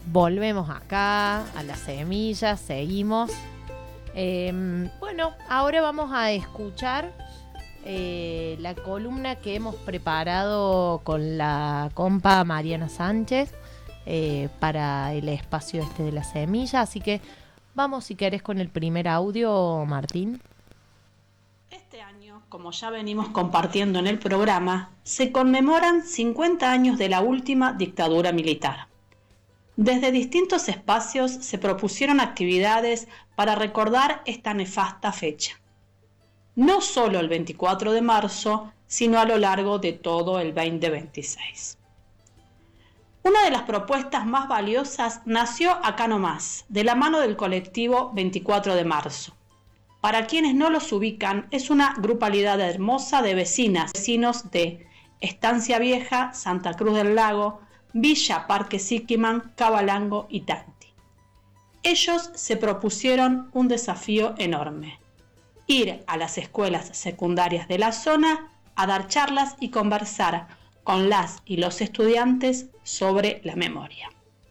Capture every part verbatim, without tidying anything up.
volvemos acá a las semillas, seguimos. Eh, bueno, ahora vamos a escuchar eh, la columna que hemos preparado con la compa Mariana Sánchez eh, para el espacio este de la semilla. Así que vamos, si querés, con el primer audio, Martín. Este año, como ya venimos compartiendo en el programa, se conmemoran cincuenta años de la última dictadura militar. Desde distintos espacios se propusieron actividades para recordar esta nefasta fecha. No solo el veinticuatro de marzo, sino a lo largo de todo el veinte veintiséis. Una de las propuestas más valiosas nació acá nomás, de la mano del colectivo veinticuatro de marzo. Para quienes no los ubican, es una grupalidad hermosa de vecinas, vecinos de Estancia Vieja, Santa Cruz del Lago, Villa Parque Siquiman, Cabalango y Tanti. Ellos se propusieron un desafío enorme: ir a las escuelas secundarias de la zona a dar charlas y conversar con las y los estudiantes sobre la memoria.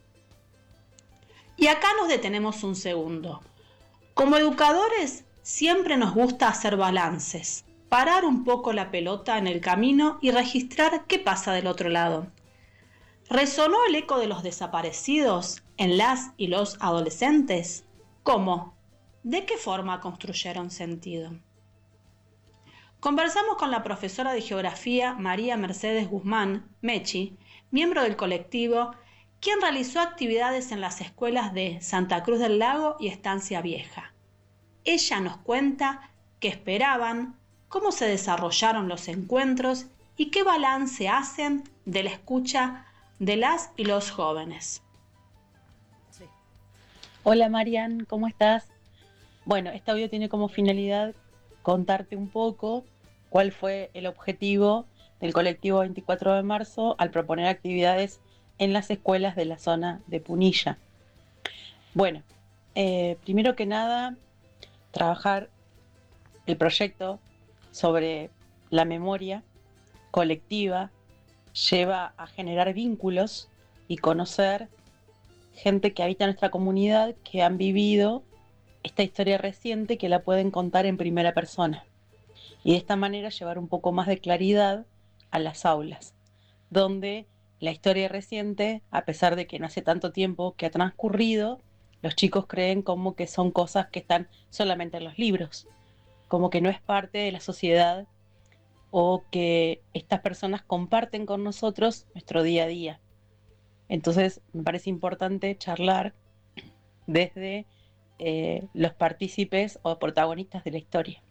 Y acá nos detenemos un segundo. Como educadores, siempre nos gusta hacer balances, parar un poco la pelota en el camino y registrar qué pasa del otro lado. ¿Resonó el eco de los desaparecidos en las y los adolescentes? ¿Cómo? ¿De qué forma construyeron sentido? Conversamos con la profesora de Geografía María Mercedes Guzmán, Mechi, miembro del colectivo, quien realizó actividades en las escuelas de Santa Cruz del Lago y Estancia Vieja. Ella nos cuenta qué esperaban, cómo se desarrollaron los encuentros y qué balance hacen de la escucha de las y los jóvenes. Sí. Hola Marian, ¿cómo estás? Bueno, este audio tiene como finalidad contarte un poco cuál fue el objetivo del colectivo veinticuatro de marzo al proponer actividades en las escuelas de la zona de Punilla. Bueno, eh, primero que nada, trabajar el proyecto sobre la memoria colectiva lleva a generar vínculos y conocer gente que habita nuestra comunidad, que han vivido esta historia reciente, que la pueden contar en primera persona. Y de esta manera llevar un poco más de claridad a las aulas, donde la historia reciente, a pesar de que no hace tanto tiempo que ha transcurrido, los chicos creen como que son cosas que están solamente en los libros, como que no es parte de la sociedad o que estas personas comparten con nosotros nuestro día a día. Entonces me parece importante charlar desde eh, los partícipes o protagonistas de la historia.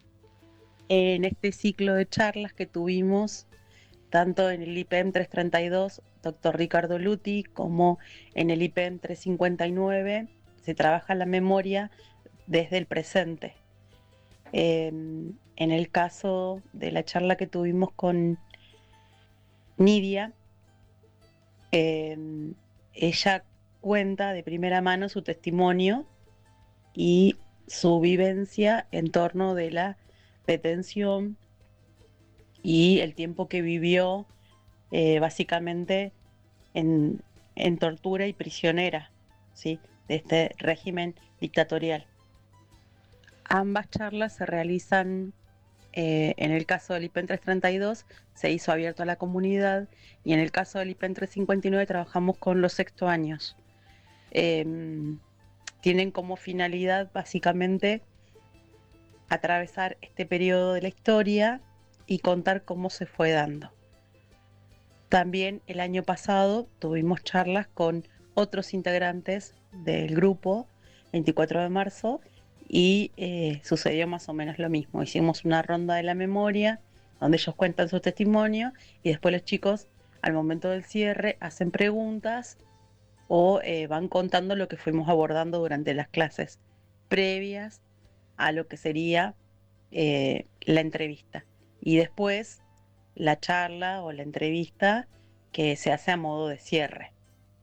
En este ciclo de charlas que tuvimos, tanto en el I P E M trescientos treinta y dos, doctor Ricardo Luti, como en el I P E M trescientos cincuenta y nueve, se trabaja la memoria desde el presente. Eh, en el caso de la charla que tuvimos con Nidia, eh, ella cuenta de primera mano su testimonio y su vivencia en torno de la detención y el tiempo que vivió eh, básicamente en, en tortura y prisionera, ¿sí?, de este régimen dictatorial. Ambas charlas se realizan, eh, en el caso del I P E M trescientos treinta y dos se hizo abierto a la comunidad, y en el caso del I P E M trescientos cincuenta y nueve trabajamos con los sexto años. Eh, tienen como finalidad básicamente atravesar este periodo de la historia y contar cómo se fue dando. También el año pasado tuvimos charlas con otros integrantes del grupo veinticuatro de marzo y eh, sucedió más o menos lo mismo. Hicimos una ronda de la memoria donde ellos cuentan su testimonio y después los chicos, al momento del cierre, hacen preguntas o eh, van contando lo que fuimos abordando durante las clases previas a lo que sería eh, la entrevista. Y después la charla o la entrevista que se hace a modo de cierre.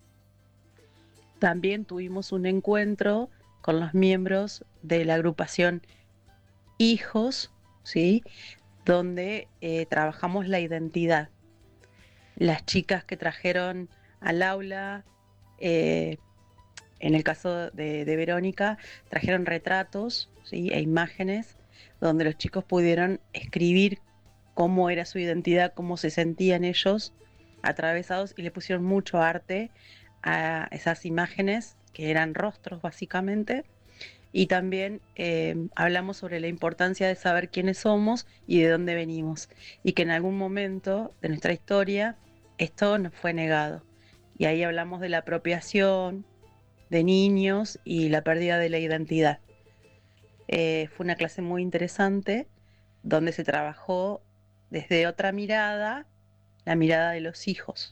También tuvimos un encuentro con los miembros de la agrupación Hijos, ¿sí?, donde eh, trabajamos la identidad. Las chicas que trajeron al aula Eh, en el caso de, de Verónica, trajeron retratos, ¿sí?, e imágenes donde los chicos pudieron escribir cómo era su identidad, cómo se sentían ellos atravesados, y le pusieron mucho arte a esas imágenes, que eran rostros básicamente. Y también eh, hablamos sobre la importancia de saber quiénes somos y de dónde venimos, y que en algún momento de nuestra historia esto nos fue negado. Y ahí hablamos de la apropiación de niños y la pérdida de la identidad. Eh, fue una clase muy interesante donde se trabajó desde otra mirada, la mirada de los hijos.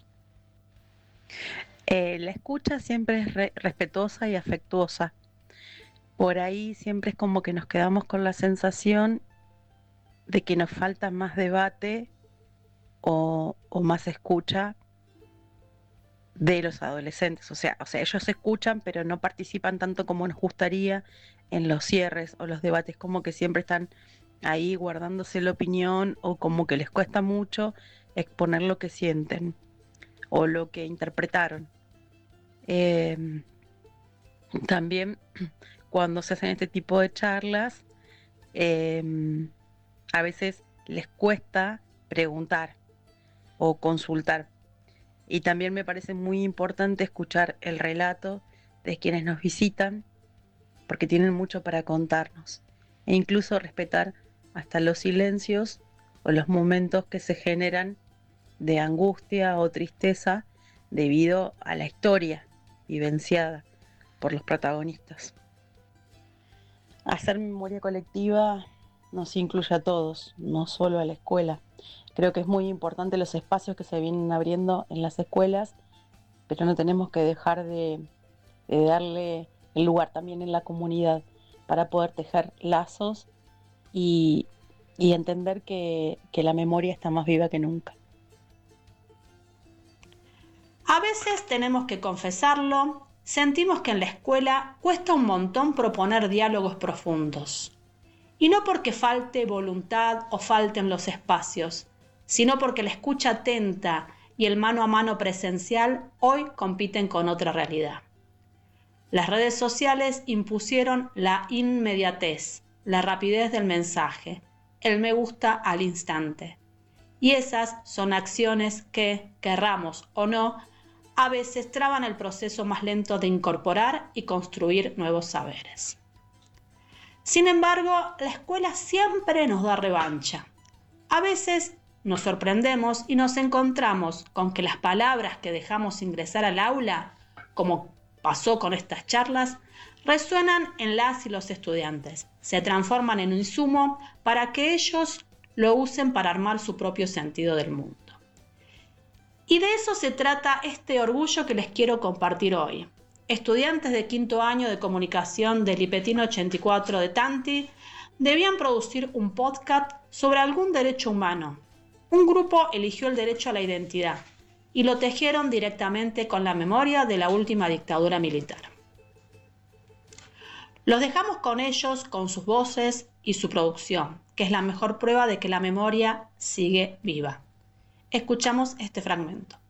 Eh, la escucha siempre es re- respetuosa y afectuosa. Por ahí siempre es como que nos quedamos con la sensación de que nos falta más debate o, o más escucha de los adolescentes. O sea, o sea, ellos escuchan, pero no participan tanto como nos gustaría en los cierres o los debates, como que siempre están ahí guardándose la opinión, o como que les cuesta mucho exponer lo que sienten o lo que interpretaron. Eh, también cuando se hacen este tipo de charlas, eh, a veces les cuesta preguntar o consultar. Y también me parece muy importante escuchar el relato de quienes nos visitan, porque tienen mucho para contarnos, e incluso respetar hasta los silencios o los momentos que se generan de angustia o tristeza debido a la historia vivenciada por los protagonistas. Hacer memoria colectiva nos incluye a todos, no solo a la escuela. Creo que es muy importante los espacios que se vienen abriendo en las escuelas, pero no tenemos que dejar de, de darle el lugar también en la comunidad para poder tejer lazos y, y entender que, que la memoria está más viva que nunca. A veces tenemos que confesarlo, sentimos que en la escuela cuesta un montón proponer diálogos profundos. Y no porque falte voluntad o falten los espacios, sino porque la escucha atenta y el mano a mano presencial hoy compiten con otra realidad. Las redes sociales impusieron la inmediatez, la rapidez del mensaje, el me gusta al instante. Y esas son acciones que, querramos o no, a veces traban el proceso más lento de incorporar y construir nuevos saberes. Sin embargo, la escuela siempre nos da revancha. A veces nos sorprendemos y nos encontramos con que las palabras que dejamos ingresar al aula, como pasó con estas charlas, resuenan en las y los estudiantes, se transforman en un insumo para que ellos lo usen para armar su propio sentido del mundo. Y de eso se trata este orgullo que les quiero compartir hoy. Estudiantes de quinto año de comunicación del Ipetino ochenta y cuatro de Tanti debían producir un podcast sobre algún derecho humano. Un grupo eligió el derecho a la identidad y lo tejieron directamente con la memoria de la última dictadura militar. Los dejamos con ellos, con sus voces y su producción, que es la mejor prueba de que la memoria sigue viva. Escuchamos este fragmento.